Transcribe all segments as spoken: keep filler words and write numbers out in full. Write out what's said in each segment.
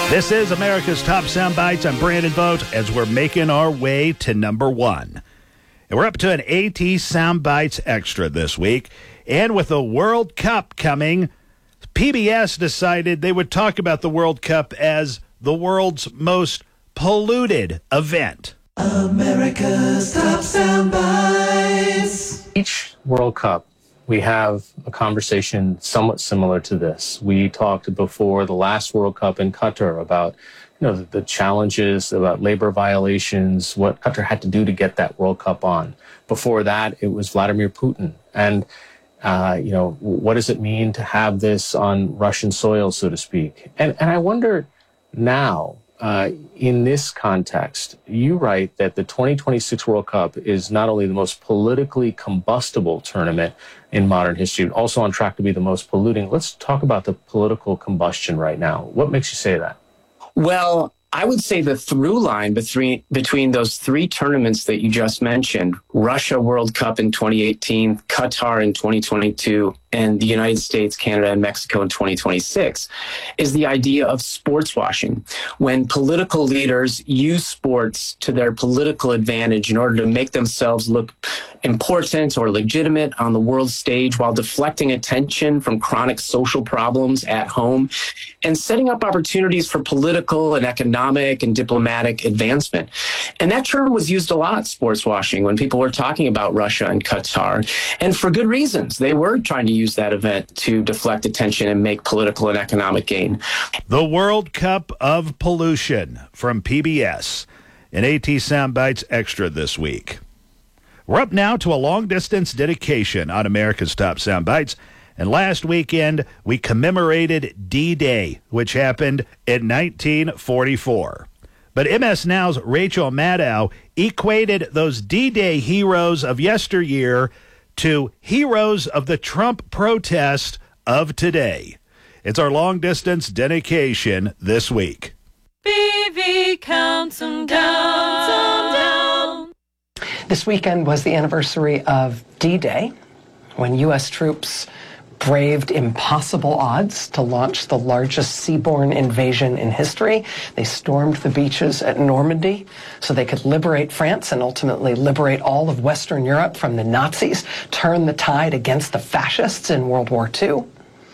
This is America's Top Soundbites. I'm Brandon Vogt as we're making our way to number one. And we're up to an AT Soundbites Extra this week. And with the World Cup coming, P B S decided they would talk about the World Cup as the world's most polluted event. America's Top Soundbites. Each World Cup, we have a conversation somewhat similar to this. We talked before the last World Cup in Qatar about, you know, the, the challenges, about labor violations, what Qatar had to do to get that World Cup on. Before that, it was Vladimir Putin. And, uh, you know, what does it mean to have this on Russian soil, so to speak? And, and I wonder now, Uh, in this context, you write that the twenty twenty-six World Cup is not only the most politically combustible tournament in modern history, but also on track to be the most polluting. Let's talk about the political combustion right now. What makes you say that? Well, I would say the through line between between those three tournaments that you just mentioned, Russia World Cup in twenty eighteen, Qatar in twenty twenty-two, and the United States, Canada, and Mexico in twenty twenty-six, is the idea of sports washing. When political leaders use sports to their political advantage in order to make themselves look important or legitimate on the world stage while deflecting attention from chronic social problems at home and setting up opportunities for political and economic and diplomatic advancement. And that term was used a lot, sports washing, when people were talking about Russia and Qatar. And for good reasons. They were trying to use that event to deflect attention and make political and economic gain. The World Cup of Pollution from P B S, an AT Soundbites Extra this week. We're up now to a long-distance dedication on America's Top Soundbites. And last weekend, we commemorated D-Day, which happened in nineteen forty-four. But M S Now's Rachel Maddow equated those D-Day heroes of yesteryear to heroes of the Trump protest of today. It's our long-distance dedication this week. B V counts them down, them down. This weekend was the anniversary of D-Day, when U S troops braved impossible odds to launch the largest seaborne invasion in history. They stormed the beaches at Normandy so they could liberate France and ultimately liberate all of Western Europe from the Nazis, turn the tide against the fascists in World War Two.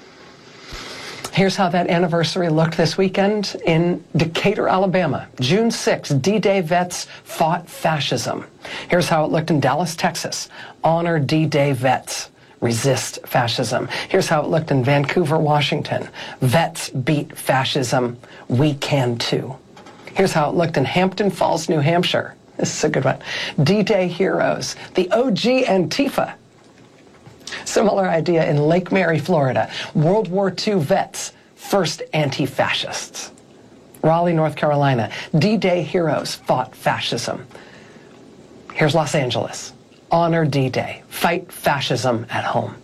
Here's how that anniversary looked this weekend in Decatur, Alabama. June sixth, D-Day vets fought fascism. Here's how it looked in Dallas, Texas. Honor D-Day vets. Resist fascism. Here's how it looked in Vancouver, Washington. Vets beat fascism. We can too. Here's how it looked in Hampton Falls, New Hampshire. This is a good one. D-Day heroes. The O G Antifa. Similar idea in Lake Mary, Florida. World War Two vets, first anti-fascists. Raleigh, North Carolina. D-Day heroes fought fascism. Here's Los Angeles. Honor D-Day. Fight fascism at home.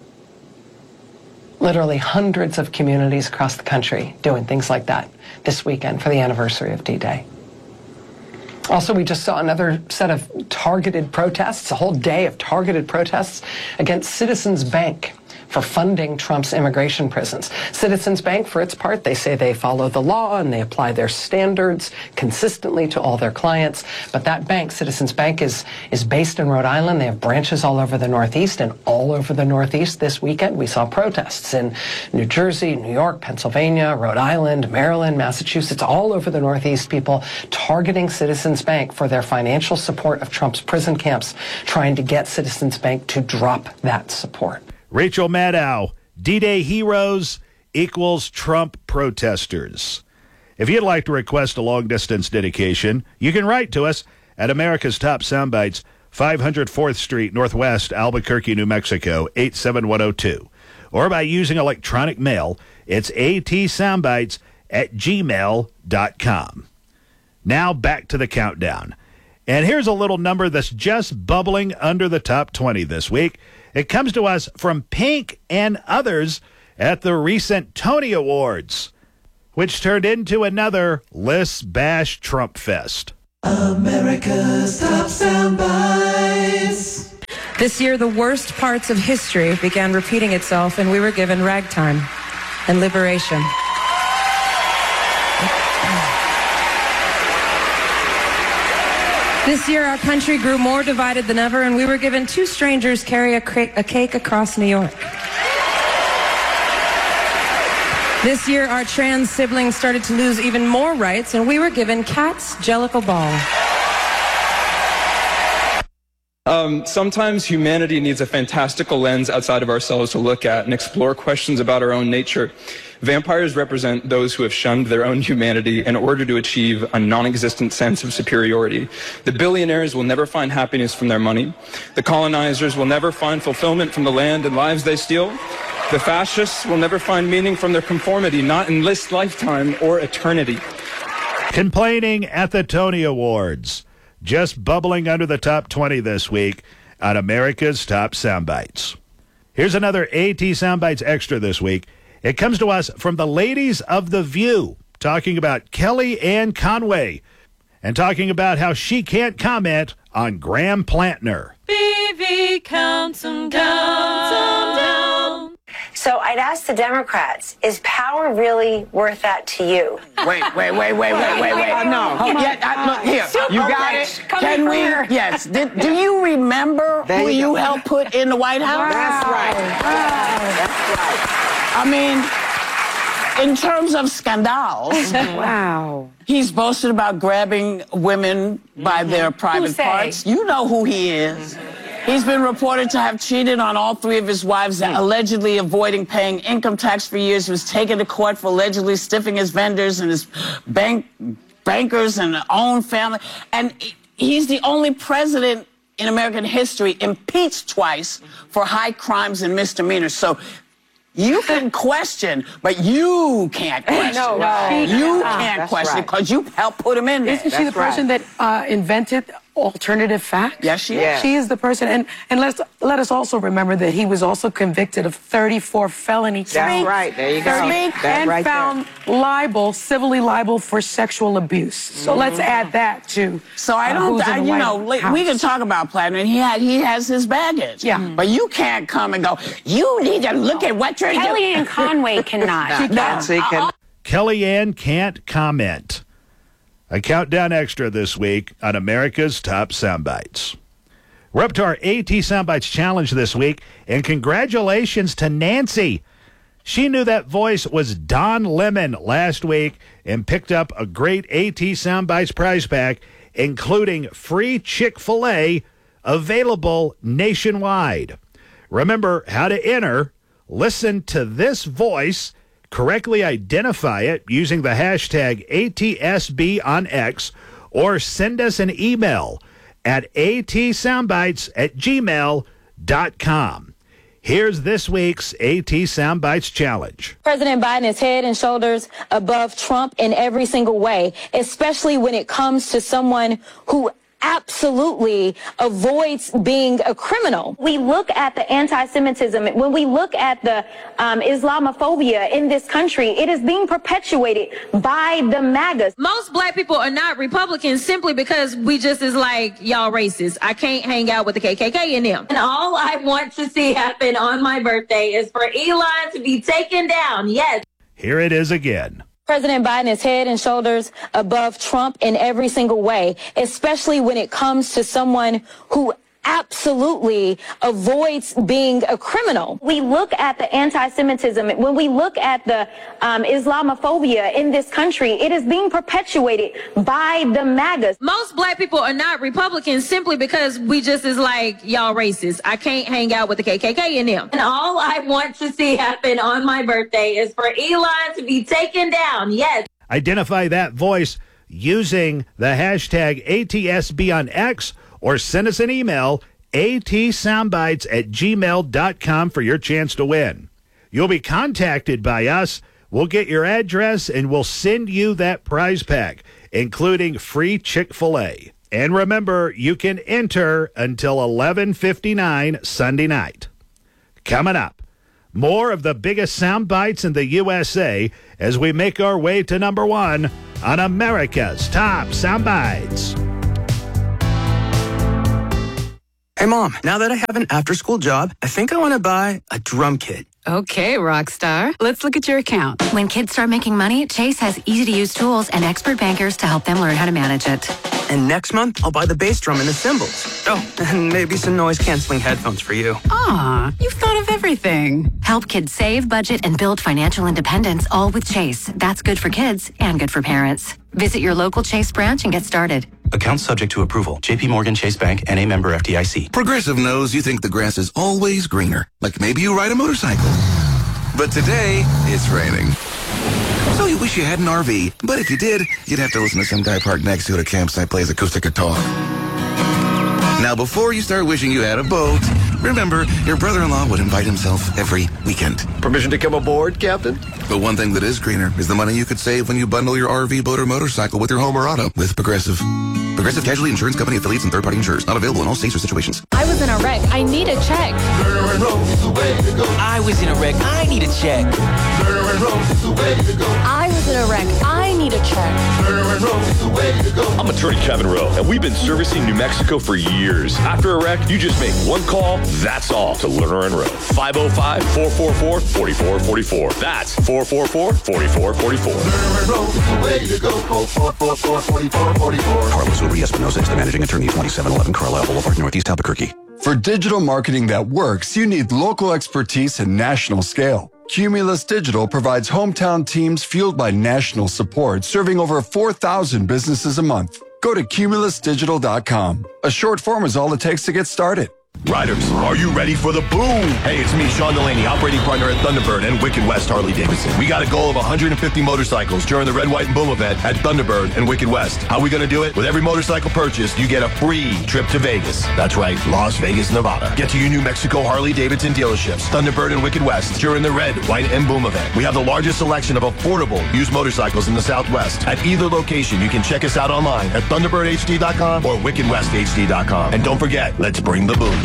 Literally hundreds of communities across the country doing things like that this weekend for the anniversary of D-Day. Also, we just saw another set of targeted protests, a whole day of targeted protests against Citizens Bank for funding Trump's immigration prisons. Citizens Bank, for its part, they say they follow the law and they apply their standards consistently to all their clients. But that bank, Citizens Bank, is, is based in Rhode Island. They have branches all over the Northeast, and all over the Northeast this weekend we saw protests in New Jersey, New York, Pennsylvania, Rhode Island, Maryland, Massachusetts, all over the Northeast, people targeting Citizens Bank for their financial support of Trump's prison camps, trying to get Citizens Bank to drop that support. Rachel Maddow, D-Day heroes equals Trump protesters. If you'd like to request a long-distance dedication, you can write to us at America's Top Soundbites, five hundred fourth Street Northwest, Albuquerque, New Mexico, eight seven one oh two. Or by using electronic mail, it's atsoundbites at gmail dot com. Now back to the countdown. And here's a little number that's just bubbling under the top twenty this week. It comes to us from Pink and others at the recent Tony Awards, which turned into another Liss Bash Trump Fest. America's Top Soundbites. This year, the worst parts of history began repeating itself, and we were given ragtime and liberation. This year, our country grew more divided than ever, and we were given two strangers carry a, cra- a cake across New York. This year, our trans siblings started to lose even more rights, and we were given Cat's Jellicle Ball. Um, sometimes humanity needs a fantastical lens outside of ourselves to look at and explore questions about our own nature. Vampires represent those who have shunned their own humanity in order to achieve a non-existent sense of superiority. The billionaires will never find happiness from their money. The colonizers will never find fulfillment from the land and lives they steal. The fascists will never find meaning from their conformity, not in this lifetime or eternity. Complaining at the Tony Awards. Just bubbling under the top twenty this week on America's Top Soundbites. Here's another AT Soundbites Extra this week. It comes to us from the ladies of The View, talking about Kellyanne Conway and talking about how she can't comment on Graham Plantner. B V counts them down, them down. So I'd ask the Democrats, is power really worth that to you? Wait, wait, wait, wait, wait, wait, wait. Uh, no. Yeah, I, look, here, you got it. Can we? Yes. Did, do you remember there who you, you helped put in the White House? Wow. That's right. Wow. That's right. I mean, in terms of scandals, wow. He's boasted about grabbing women by mm-hmm. their private parts. You know who he is. Mm-hmm. He's been reported to have cheated on all three of his wives, mm. allegedly avoiding paying income tax for years. He was taken to court for allegedly stiffing his vendors and his bank bankers and own family. And he's the only president in American history impeached twice for high crimes and misdemeanors. So you can question, but you can't question. No, no. You can't uh, question because right. you helped put him in there. Isn't she that's the person right. that uh, invented alternative facts? Yes, she is. Yes. She is the person. And, and let's, let us also remember that he was also convicted of thirty-four felony counts. That's right. There you go. That's and right found there. liable, civilly liable for sexual abuse. So mm-hmm. let's add that to So I don't, uh, I, you know, House. we can talk about Plantner, and he, had, he has his baggage. Yeah. Mm-hmm. But you can't come and go, you need to look at what you're doing. Kellyanne Conway cannot. She can't. No. Can. Kellyanne can't comment. A countdown extra this week on America's Top Soundbites. We're up to our AT Soundbites Challenge this week, and congratulations to Nancy. She knew that voice was Don Lemon last week and picked up a great AT Soundbites prize pack, including free Chick-fil-A, available nationwide. Remember how to enter. Listen to this voice. Correctly identify it using the hashtag A T S B on X, or send us an email at atsoundbites at gmail dot com. Here's this week's AT Soundbites Challenge. President Biden is head and shoulders above Trump in every single way, especially when it comes to someone who absolutely avoids being a criminal. We look at the anti-Semitism, when we look at the um, Islamophobia in this country, it is being perpetuated by the MAGAs. Most black people are not Republicans simply because we just is like, y'all racist. I can't hang out with the K K K in them. And all I want to see happen on my birthday is for Elon to be taken down. Yes. Here it is again. President Biden is head and shoulders above Trump in every single way, especially when it comes to someone who absolutely avoids being a criminal. We look at the anti-Semitism, when we look at the um, Islamophobia in this country, it is being perpetuated by the MAGAs. Most black people are not Republicans simply because we just is like, y'all racist. I can't hang out with the K K K in them. And all I want to see happen on my birthday is for Elon to be taken down. Yes. Identify that voice using the hashtag A T S B on X, or send us an email, atsoundbites at gmail dot com, for your chance to win. You'll be contacted by us. We'll get your address, and we'll send you that prize pack, including free Chick-fil-A. And remember, you can enter until eleven fifty-nine Sunday night. Coming up, more of the biggest sound bites in the U S A as we make our way to number one on America's Top Soundbites. Hey, Mom, now that I have an after-school job, I think I want to buy a drum kit. Okay, rock star. Let's look at your account. When kids start making money, Chase has easy-to-use tools and expert bankers to help them learn how to manage it. And next month, I'll buy the bass drum and the cymbals. Oh, and maybe some noise-canceling headphones for you. Aw, you've thought of everything. Help kids save, budget, and build financial independence, all with Chase. That's good for kids and good for parents. Visit your local Chase branch and get started. Account subject to approval. J P Morgan Chase Bank, N A member F D I C. Progressive knows you think the grass is always greener. Like maybe you ride a motorcycle. But today, it's raining. So you wish you had an R V, but if you did, you'd have to listen to some guy parked next to you at a campsite plays acoustic guitar. Now, before you start wishing you had a boat, remember, your brother-in-law would invite himself every weekend. Permission to come aboard, Captain? But one thing that is greener is the money you could save when you bundle your R V, boat, or motorcycle with your home or auto with Progressive. Progressive Casualty Insurance Company affiliates and third-party insurers. Not available in all states or situations. I was in a wreck. I need a check. I was in a wreck. I need a check. I was in a wreck. I need a check. I'm attorney Kevin Rowe, and we've been servicing New Mexico for years. After a wreck, you just make one call, that's all, to Lerner and Rowe. five oh five, four four four, four four four four. That's four four four, four four four four. Carlos Urias-Espinosa is the managing attorney, twenty-seven eleven Carlisle Boulevard, Northeast Albuquerque. For digital marketing that works, you need local expertise and national scale. Cumulus Digital provides hometown teams fueled by national support, serving over four thousand businesses a month. Go to cumulus digital dot com. A short form is all it takes to get started. Riders, are you ready for the boom? Hey, it's me, Sean Delaney, operating partner at Thunderbird and Wicked West Harley-Davidson. We got a goal of one hundred fifty motorcycles during the Red, White, and Boom event at Thunderbird and Wicked West. How are we going to do it? With every motorcycle purchase, you get a free trip to Vegas. That's right, Las Vegas, Nevada. Get to your New Mexico Harley-Davidson dealerships, Thunderbird and Wicked West, during the Red, White, and Boom event. We have the largest selection of affordable used motorcycles in the Southwest. At either location, you can check us out online at thunderbird h d dot com or wicked west h d dot com. And don't forget, let's bring the boom.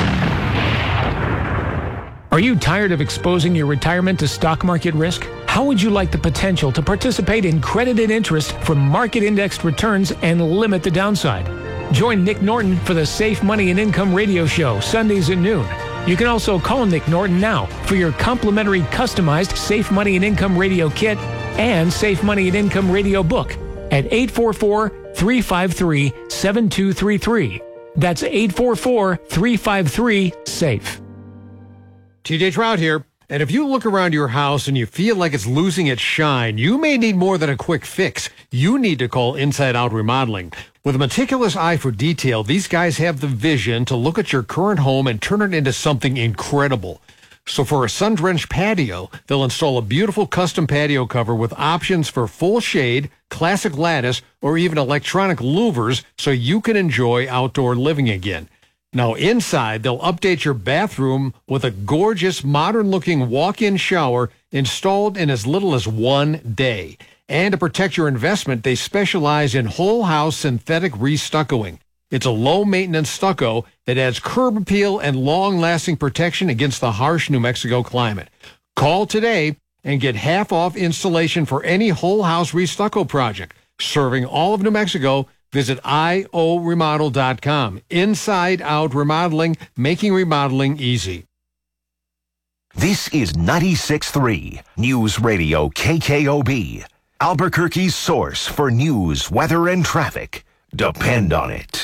Are you tired of exposing your retirement to stock market risk? How would you like the potential to participate in credited interest from market-indexed returns and limit the downside? Join Nick Norton for the Safe Money and Income radio show, Sundays at noon. You can also call Nick Norton now for your complimentary customized Safe Money and Income radio kit and Safe Money and Income radio book at eight four four, three five three, seven two three three. That's eight four four, three five three, SAFE. T J Trout here. And if you look around your house and you feel like it's losing its shine, you may need more than a quick fix. You need to call Inside Out Remodeling. With a meticulous eye for detail, these guys have the vision to look at your current home and turn it into something incredible. So for a sun-drenched patio, they'll install a beautiful custom patio cover with options for full shade, classic lattice, or even electronic louvers so you can enjoy outdoor living again. Now inside, they'll update your bathroom with a gorgeous, modern-looking walk-in shower installed in as little as one day. And to protect your investment, they specialize in whole-house synthetic restuccoing. It's a low-maintenance stucco that adds curb appeal and long-lasting protection against the harsh New Mexico climate. Call today and get half-off installation for any whole-house restucco project. Serving all of New Mexico, visit I O remodel dot com. Inside Out Remodeling, making remodeling easy. This is ninety-six point three News Radio K K O B, Albuquerque's source for news, weather, and traffic. Depend on it.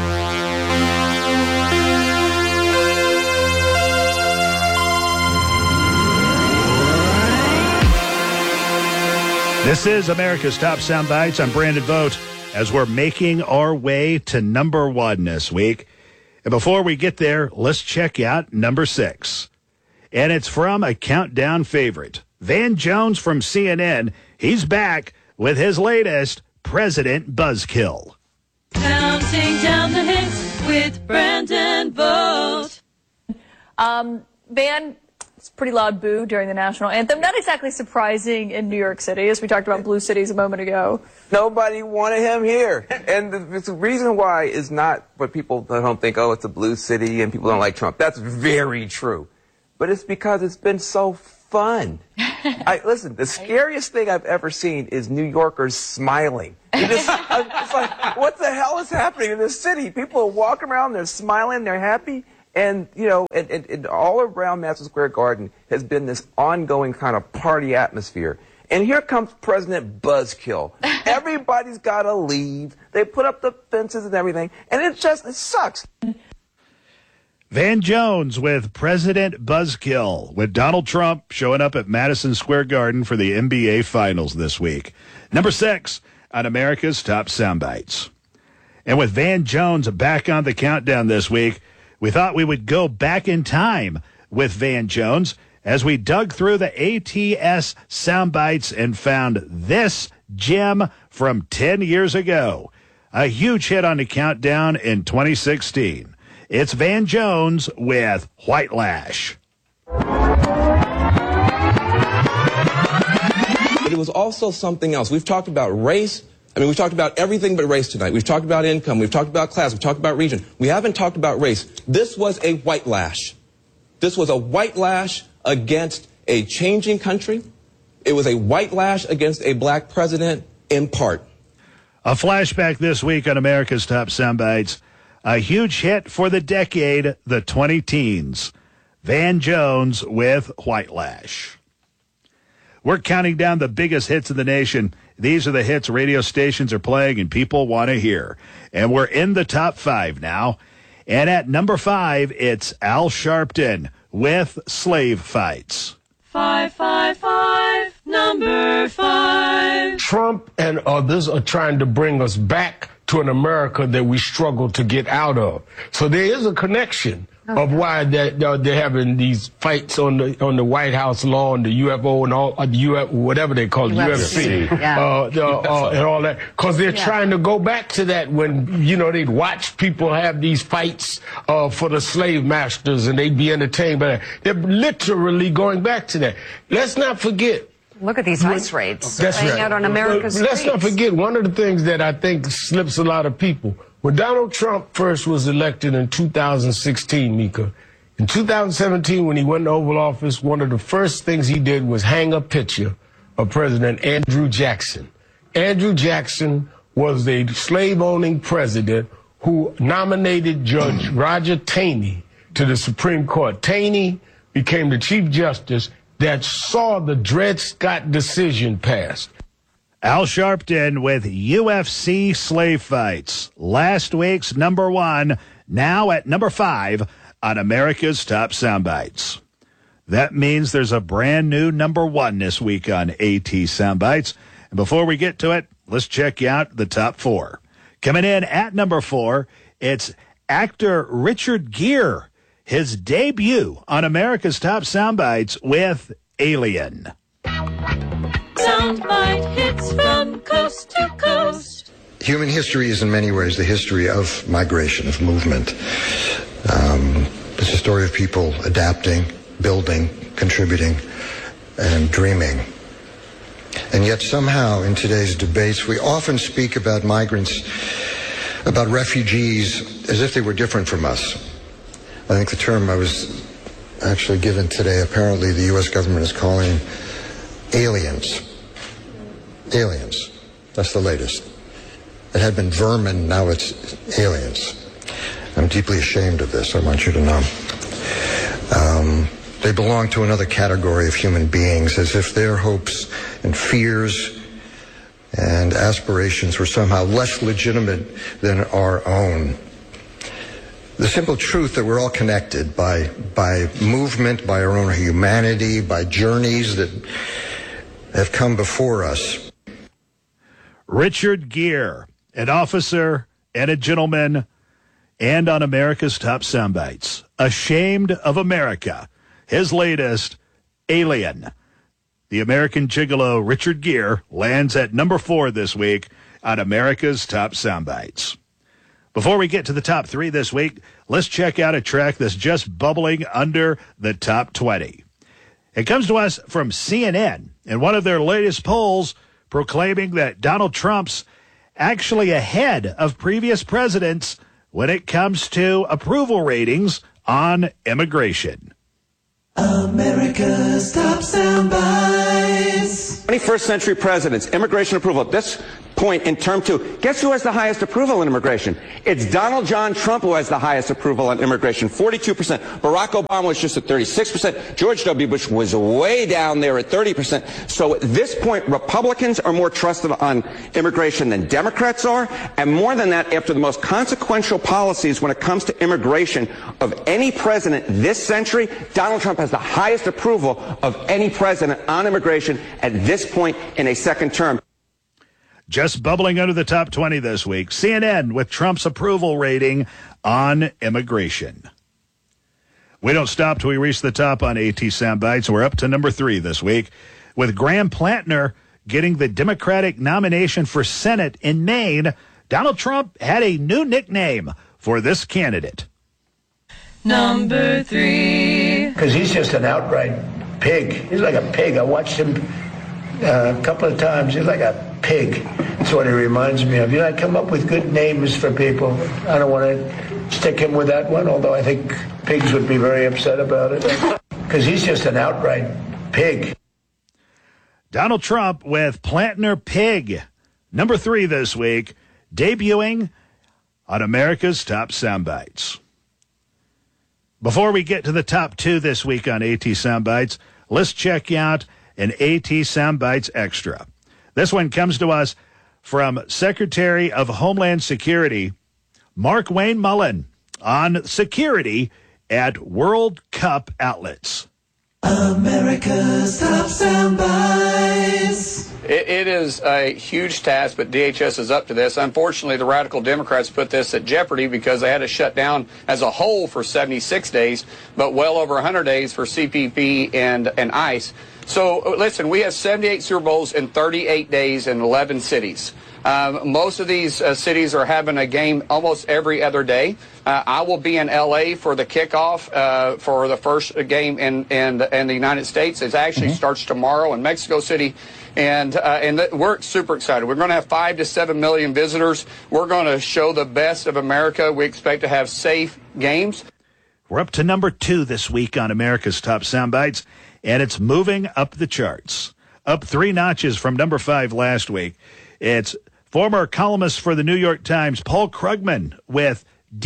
This is America's Top Sound Bites. I'm Brandon Vogt as we're making our way to number one this week. And before we get there, let's check out number six. And it's from a countdown favorite, Van Jones from C N N. He's back with his latest President Buzzkill. Counting down the hits with Brandon Vogt. Um, Van, it's a pretty loud boo during the national anthem. Not exactly surprising in New York City, as we talked about blue cities a moment ago. Nobody wanted him here. And the, the reason why is not what people don't think, oh, it's a blue city and people don't like Trump. That's very true. But it's because it's been so fun. I, listen, the scariest thing I've ever seen is New Yorkers smiling. You just, it's like, what the hell is happening in this city? People are walking around, they're smiling, they're happy. And, you know, and, and, and all around Madison Square Garden has been this ongoing kind of party atmosphere. And here comes President Buzzkill. Everybody's got to leave. They put up the fences and everything, and it just it sucks. Van Jones with President Buzzkill, with Donald Trump showing up at Madison Square Garden for the N B A Finals this week. Number six on America's Top Soundbites. And with Van Jones back on the countdown this week, we thought we would go back in time with Van Jones as we dug through the A T S soundbites and found this gem from ten years ago. A huge hit on the countdown in twenty sixteen. It's Van Jones with White Lash. But it was also something else. We've talked about race. I mean, we've talked about everything but race tonight. We've talked about income. We've talked about class. We've talked about region. We haven't talked about race. This was a white lash. This was a white lash against a changing country. It was a white lash against a black president in part. A flashback this week on America's Top Soundbites. A huge hit for the decade, the twenty teens. Van Jones with White Lash. We're counting down the biggest hits in the nation. These are the hits radio stations are playing and people want to hear. And we're in the top five now. And at number five, it's Al Sharpton with Slave Fights. Five, five, five, number five. Trump and others are trying to bring us back to an America that we struggle to get out of. So there is a connection okay. of why they're, they're having these fights on the on the White House lawn, the U F O and all, uh, the U F, whatever they call it, U F C, yeah. uh, the, uh, and all that, because they're yeah. trying to go back to that when, you know, they'd watch people have these fights uh, for the slave masters and they'd be entertained by that. They're literally going back to that. Let's not forget. Look at these ice raids That's playing right. out on America's but Let's streets. not forget one of the things that I think slips a lot of people. When Donald Trump first was elected in two thousand sixteen, Mika, in two thousand seventeen when he went to Oval Office, one of the first things he did was hang a picture of President Andrew Jackson. Andrew Jackson was a slave-owning president who nominated Judge Roger Taney to the Supreme Court. Taney became the Chief Justice that saw the Dred Scott decision passed. Al Sharpton with U F C Slave Fights. Last week's number one, now at number five on America's Top Soundbites. That means there's a brand new number one this week on AT Soundbites. And before we get to it, let's check out the top four. Coming in at number four, it's actor Richard Gere. His debut on America's Top Soundbites with Alien. Soundbite hits from coast to coast. Human history is in many ways the history of migration, of movement. Um, it's a story of people adapting, building, contributing, and dreaming. And yet somehow in today's debates, we often speak about migrants, about refugees, as if they were different from us. I think the term I was actually given today, apparently the U S government is calling aliens. Aliens. That's the latest. It had been vermin, now it's aliens. I'm deeply ashamed of this, I want you to know. Um, they belong to another category of human beings, as if their hopes and fears and aspirations were somehow less legitimate than our own. The simple truth that we're all connected by by movement, by our own humanity, by journeys that have come before us. Richard Gere, an officer and a gentleman, and on America's Top Soundbites. Ashamed of America. His latest, Alien. The American gigolo Richard Gere lands at number four this week on America's Top Soundbites. Before we get to the top three this week, let's check out a track that's just bubbling under the top twenty. It comes to us from C N N in one of their latest polls proclaiming that Donald Trump's actually ahead of previous presidents when it comes to approval ratings on immigration. America's Top Soundbites. twenty-first century presidents, immigration approval at this point in term two. Guess who has the highest approval in immigration? It's Donald John Trump who has the highest approval on immigration, forty-two percent. Barack Obama was just at thirty-six percent. George W. Bush was way down there at thirty percent. So at this point, Republicans are more trusted on immigration than Democrats are. And more than that, after the most consequential policies when it comes to immigration of any president this century, Donald Trump has the highest approval of any president on immigration at this point in a second term. Just bubbling under the top twenty this week, C N N with Trump's approval rating on immigration. We don't stop till we reach the top on AT Soundbites. We're up to number three this week with Graham Plantner getting the Democratic nomination for Senate in Maine. Donald Trump had a new nickname for this candidate. Number three. Because he's just an outright pig. He's like a pig. I watched him uh, a couple of times. He's like a pig. That's what he reminds me of. You know, I come up with good names for people. I don't want to stick him with that one, although I think pigs would be very upset about it. Because he's just an outright pig. Donald Trump with Plantner Pig. Number three this week, debuting on America's Top Soundbites. Before we get to the top two this week on AT Soundbites, let's check out an AT Soundbites Extra. This one comes to us from Secretary of Homeland Security, Mark Wayne Mullen, on security at World Cup outlets. America's Top Soundbites. It, it is a huge task, but D H S is up to this. Unfortunately, the radical Democrats put this at jeopardy because they had to shut down as a whole for seventy-six days, but well over one hundred days for C P P and, and ICE. So, listen, we have seventy-eight Super Bowls in thirty-eight days in eleven cities. Um, most of these uh, cities are having a game almost every other day. Uh, I will be in L A for the kickoff uh, for the first game in, in, the, in the United States. It actually mm-hmm. starts tomorrow in Mexico City. And uh, and th- we're super excited. We're going to have five to seven million visitors. We're going to show the best of America. We expect to have safe games. We're up to number two this week on America's Top Soundbites, and it's moving up the charts. Up three notches from number five last week. It's former columnist for the New York Times, Paul Krugman, with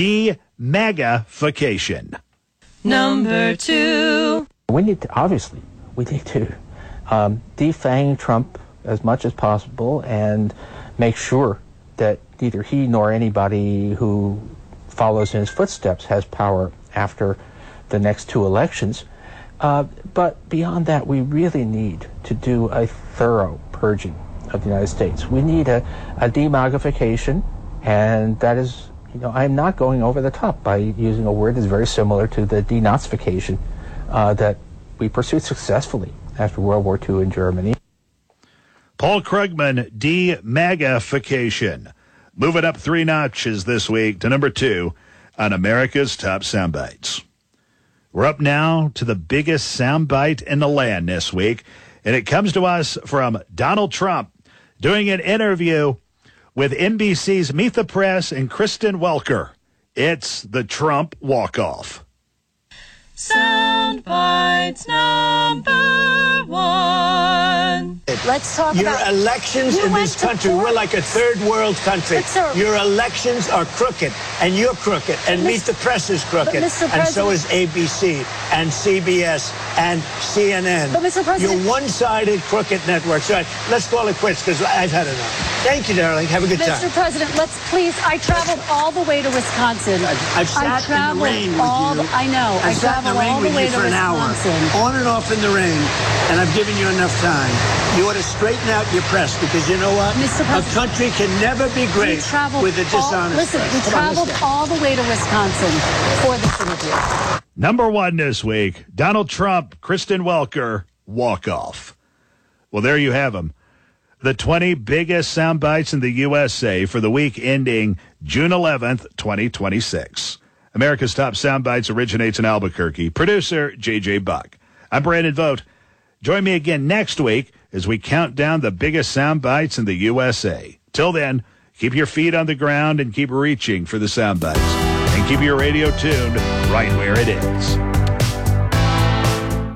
De-MAGAfication. Number two. We need to, obviously, we need to um, defang Trump as much as possible and make sure that neither he nor anybody who follows in his footsteps has power after the next two elections. Uh, but beyond that, we really need to do a thorough purging of the United States. We need a, a de-MAGAfication, and that is, you know, I'm not going over the top by using a word that's very similar to the denazification uh, that we pursued successfully after World War Two in Germany. Paul Krugman, de-MAGAfication. Moving up three notches this week to number two on America's Top Soundbites. We're up now to the biggest soundbite in the land this week, and it comes to us from Donald Trump doing an interview with N B C's Meet the Press and Kristen Welker. It's the Trump walk-off. Soundbites number one. Let's talk Your about... Your elections you in this country, we're like a third world country. Sir, Your elections are crooked, and you're crooked, and Meet the Press is crooked, and so is A B C, and C B S, and C N N. But Mister President... You're one-sided crooked networks. All right, let's call it quits, because I've had enough. Thank you, darling. Have a good Mister time. Mister President, let's please... I traveled all the way to Wisconsin. I've, I've sat I in the rain with all you. The, I know. I, I sat in the rain with you for an hour, on and off in the rain, and I've given you enough time. You ought to straighten out your press, because you know what? Mister A country can never be great with a dishonest all, Listen, press. we Come traveled on, all the way to Wisconsin for this interview. Number one this week, Donald Trump, Kristen Welker, walk-off. Well, there you have them. The twenty biggest sound bites in the U S A for the week ending June eleventh, twenty twenty-six. America's Top Sound Bites originates in Albuquerque. Producer, J J Buck. I'm Brandon Vogt. Join me again next week as we count down the biggest sound bites in the U S A. Till then, keep your feet on the ground and keep reaching for the sound bites. And keep your radio tuned right where it is.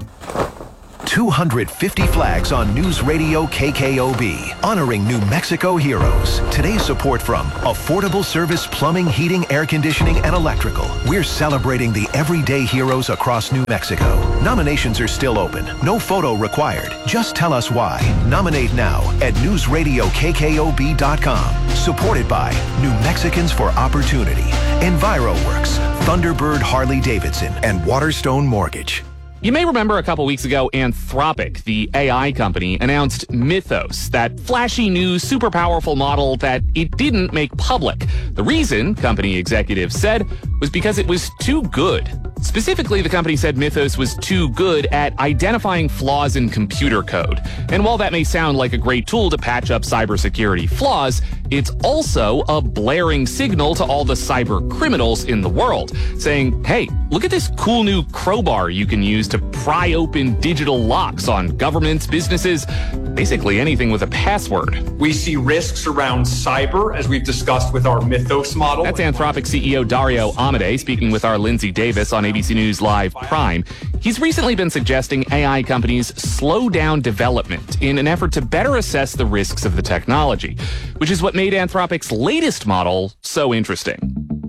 two hundred fifty flags on News Radio K K O B, honoring New Mexico heroes. Today's support from Affordable Service Plumbing, Heating, Air Conditioning, and Electrical. We're celebrating the everyday heroes across New Mexico. Nominations are still open. No photo required. Just tell us why. Nominate now at news radio k k o b dot com. Supported by New Mexicans for Opportunity, EnviroWorks, Thunderbird Harley-Davidson, and Waterstone Mortgage. You may remember a couple weeks ago, Anthropic, the A I company, announced Mythos, that flashy new super powerful model that it didn't make public. The reason, company executives said, was because it was too good. Specifically, the company said Mythos was too good at identifying flaws in computer code. And while that may sound like a great tool to patch up cybersecurity flaws, it's also a blaring signal to all the cyber criminals in the world, saying, hey, look at this cool new crowbar you can use to pry open digital locks on governments, businesses, basically anything with a password. We see risks around cyber, as we've discussed with our Mythos model. That's Anthropic C E O Dario Amodei speaking with our Lindsay Davis on A B C News Live Prime. He's recently been suggesting A I companies slow down development in an effort to better assess the risks of the technology, which is what made Anthropic's latest model so interesting.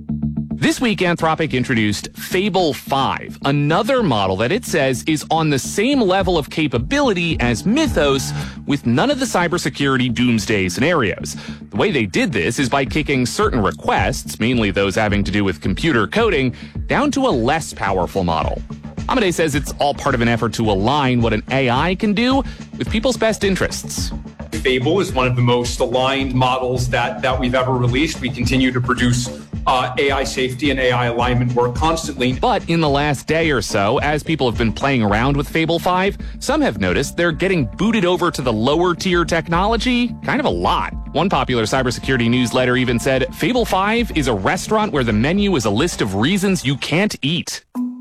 This week, Anthropic introduced Fable five, another model that it says is on the same level of capability as Mythos, with none of the cybersecurity doomsday scenarios. The way they did this is by kicking certain requests, mainly those having to do with computer coding, down to a less powerful model. Amodei says it's all part of an effort to align what an A I can do with people's best interests. Fable is one of the most aligned models that, that we've ever released. We continue to produce uh, A I safety and A I alignment work constantly. But in the last day or so, as people have been playing around with Fable five, some have noticed they're getting booted over to the lower tier technology kind of a lot. One popular cybersecurity newsletter even said, Fable five is a restaurant where the menu is a list of reasons you can't eat.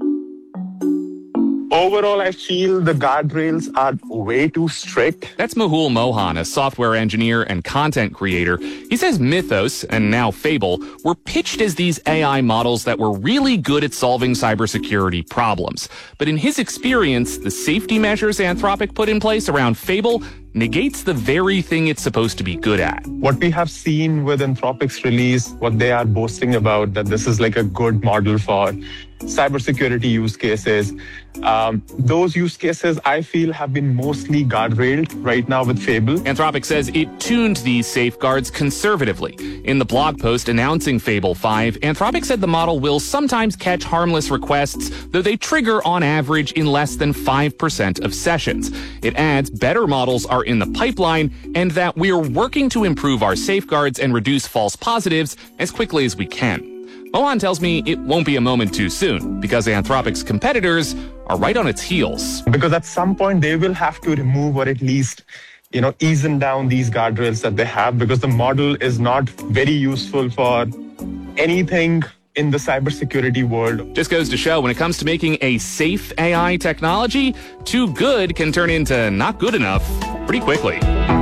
Overall, I feel the guardrails are way too strict. That's Mehul Mohan, a software engineer and content creator. He says Mythos, and now Fable, were pitched as these A I models that were really good at solving cybersecurity problems. But in his experience, the safety measures Anthropic put in place around Fable negates the very thing it's supposed to be good at. What we have seen with Anthropic's release, what they are boasting about, that this is like a good model for cybersecurity use cases. Um, those use cases, I feel, have been mostly guardrailed right now with Fable. Anthropic says it tuned these safeguards conservatively. In the blog post announcing Fable five, Anthropic said the model will sometimes catch harmless requests, though they trigger on average in less than five percent of sessions. It adds better models are in the pipeline and that we're working to improve our safeguards and reduce false positives as quickly as we can. Mohan tells me it won't be a moment too soon because Anthropic's competitors are right on its heels. Because at some point they will have to remove or at least, you know, easen down these guardrails that they have because the model is not very useful for anything in the cybersecurity world. Just goes to show when it comes to making a safe A I technology, too good can turn into not good enough pretty quickly.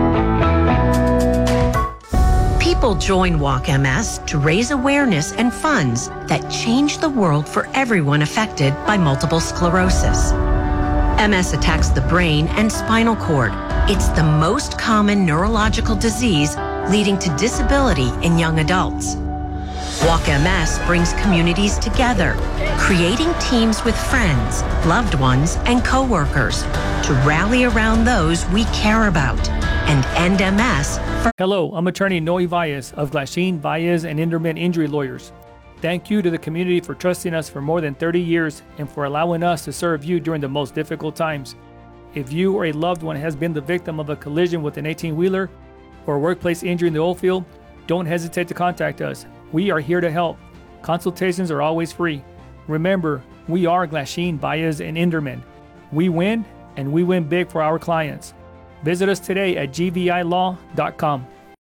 People join Walk M S to raise awareness and funds that change the world for everyone affected by multiple sclerosis. M S attacks the brain and spinal cord. It's the most common neurological disease leading to disability in young adults. Walk M S brings communities together, creating teams with friends, loved ones, and coworkers to rally around those we care about and end M S. For- Hello, I'm attorney Noe Valles of Glasheen, Valles, and Inderman Injury Lawyers. Thank you to the community for trusting us for more than thirty years and for allowing us to serve you during the most difficult times. If you or a loved one has been the victim of a collision with an eighteen-wheeler or a workplace injury in the oil field, don't hesitate to contact us. We are here to help. Consultations are always free. Remember, we are Glasheen, Valles, and Inderman. We win, and we win big for our clients. Visit us today at g v i law dot com.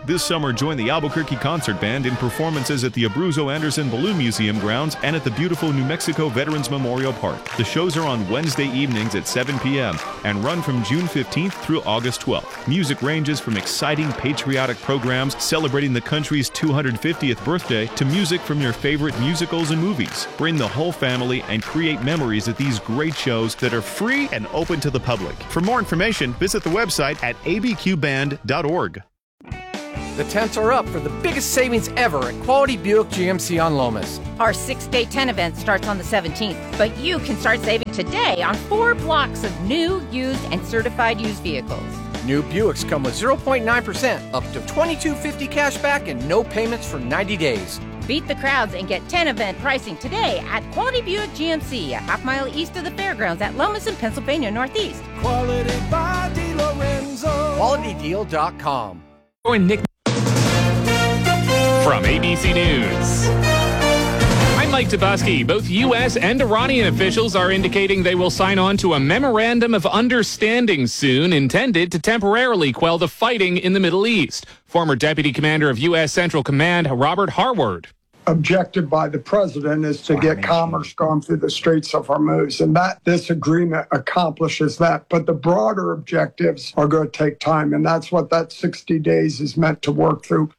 This summer, join the Albuquerque Concert Band in performances at the Abruzzo Anderson Balloon Museum grounds and at the beautiful New Mexico Veterans Memorial Park. The shows are on Wednesday evenings at seven p.m. and run from June fifteenth through August twelfth. Music ranges from exciting patriotic programs celebrating the country's two hundred fiftieth birthday to music from your favorite musicals and movies. Bring the whole family and create memories at these great shows that are free and open to the public. For more information, visit the website at a b q band dot org. The tents are up for the biggest savings ever at Quality Buick G M C on Lomas. Our six-day tent event starts on the seventeenth, but you can start saving today on four blocks of new, used, and certified used vehicles. New Buicks come with zero point nine percent, up to twenty-two fifty cash back, and no payments for ninety days. Beat the crowds and get tent event pricing today at Quality Buick G M C, a half mile east of the fairgrounds at Lomas in Pennsylvania Northeast. Quality by DeLorenzo. quality deal dot com. Nick from A B C News. I'm Mike Tobuski. Both U S and Iranian officials are indicating they will sign on to a memorandum of understanding soon intended to temporarily quell the fighting in the Middle East. Former Deputy Commander of U S Central Command, Robert Harward. Objective by the president is to get commerce going through the Straits of Hormuz, and that this agreement accomplishes that. But the broader objectives are going to take time, and that's what that sixty days is meant to work through.